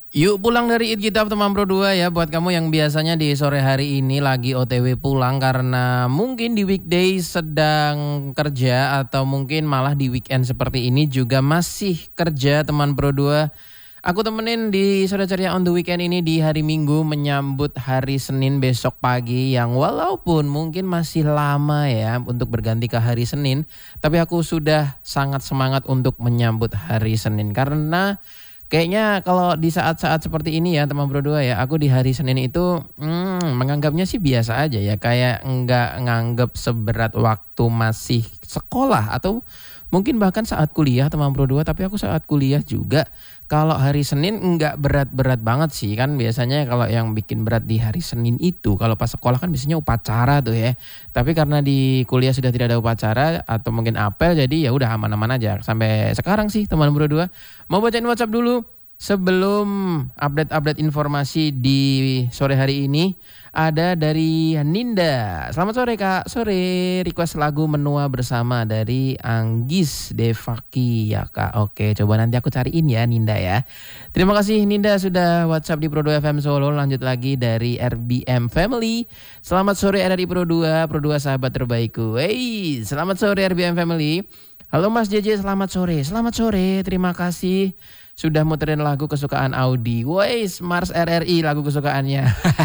Yuk pulang dari Eat Kita teman Pro 2 ya. Buat kamu yang biasanya di sore hari ini lagi OTW pulang karena mungkin di weekday sedang kerja atau mungkin malah di weekend seperti ini juga masih kerja teman Pro 2. Aku temenin di sore ceria on the weekend ini di hari Minggu menyambut hari Senin besok pagi yang walaupun mungkin masih lama ya untuk berganti ke hari Senin. Tapi aku sudah sangat semangat untuk menyambut hari Senin karena kayaknya kalau di saat-saat seperti ini ya teman Pro 2 ya, aku di hari Senin itu menganggapnya sih biasa aja ya. Kayak enggak nganggep seberat waktu masih sekolah atau mungkin bahkan saat kuliah teman Pro 2. Tapi aku saat kuliah juga kalau hari Senin enggak berat-berat banget sih. Kan biasanya kalau yang bikin berat di hari Senin itu kalau pas sekolah kan biasanya upacara tuh ya. Tapi karena di kuliah sudah tidak ada upacara atau mungkin apel jadi ya udah aman-aman aja. Sampai sekarang sih teman Pro 2. Mau bacain WhatsApp dulu sebelum update-update informasi di sore hari ini. Ada dari Ninda. Selamat sore Kak. Sore request lagu Menua Bersama dari Anggis Devaki ya Kak. Oke, coba nanti aku cariin ya Ninda ya. Terima kasih Ninda sudah WhatsApp di Pro 2 FM Solo. Lanjut lagi dari RBM Family. Selamat sore RRI Pro 2, Pro 2 sahabat terbaikku. Hey, selamat sore RBM Family. Halo Mas JJ, selamat sore. Selamat sore, terima kasih sudah muterin lagu kesukaan Audi. Weis, Mars RRI lagu kesukaannya.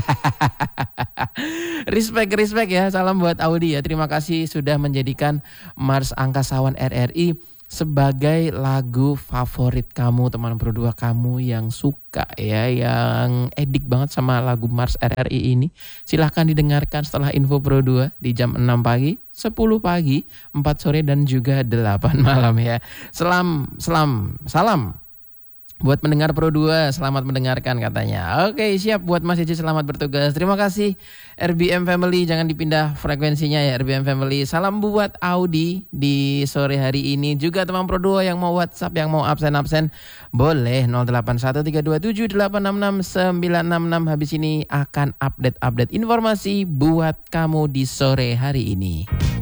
Respect ya, salam buat Audi ya. Terima kasih sudah menjadikan Mars Angkasawan RRI sebagai lagu favorit kamu teman Pro 2, kamu yang suka ya, yang edik banget sama lagu Mars RRI ini. Silahkan didengarkan setelah info Pro 2 di jam 6 pagi, 10 pagi, 4 sore dan juga 8 malam ya. Salam buat mendengar Pro 2, selamat mendengarkan katanya. Oke, siap buat Mas Cici, selamat bertugas. Terima kasih RBM Family, jangan dipindah frekuensinya ya RBM Family. Salam buat Audi di sore hari ini. Juga teman Pro 2 yang mau WhatsApp, yang mau absen-absen, boleh 081327866966. Habis ini akan update informasi buat kamu di sore hari ini.